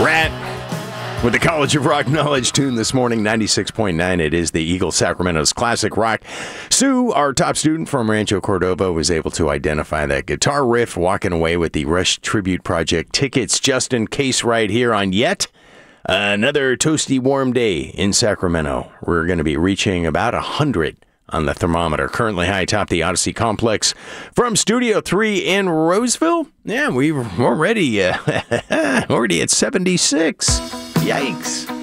Rat with the College of Rock Knowledge tune this morning, 96.9. It is the Eagle Sacramento's classic rock. Sue, our top student from Rancho Cordova, was able to identify that guitar riff, walking away with the Rush Tribute Project tickets just in case right here on yet another toasty warm day in Sacramento. We're going to be reaching about 100 on the thermometer. Currently high atop the Odyssey Complex from Studio 3 in Roseville. Yeah, we're already at 76. Yikes.